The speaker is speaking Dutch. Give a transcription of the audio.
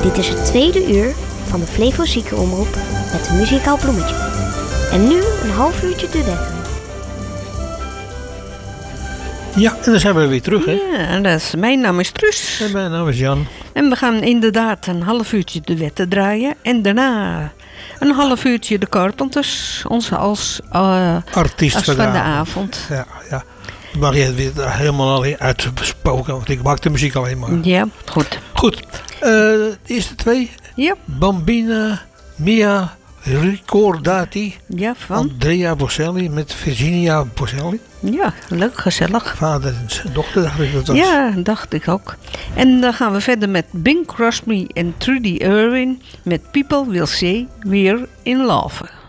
Dit is het tweede uur van de Flevo Ziekenomroep met een muzikaal bloemetje. En nu een half uurtje duetten. Ja, en dan zijn we weer terug, hè? Ja, mijn naam is Truus. En mijn naam is Jan. En we gaan inderdaad een half uurtje de wetten draaien. En daarna een half uurtje de Carpenters. Onze als Artiest van de avond. Ja. Mag je het weer helemaal alleen uitspoken, want ik maak de muziek alleen maar. Ja, goed. Goed, de eerste twee. Ja. Bambina Mia Ricordati. Ja, van? Andrea Bocelli met Virginia Bocelli. Ja, leuk, gezellig. Vader en dochter, dacht ik dat was. Ja, dacht ik ook. En dan gaan we verder met Bing Crosby en Trudy Irwin met People Will Say We're in Love.